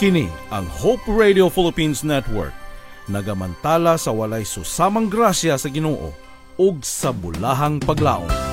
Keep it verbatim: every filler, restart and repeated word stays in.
Kini ang Hope Radio Philippines Network, nagamantala sa walay susamang grasya sa Ginoo ug sa bulahang paglaom.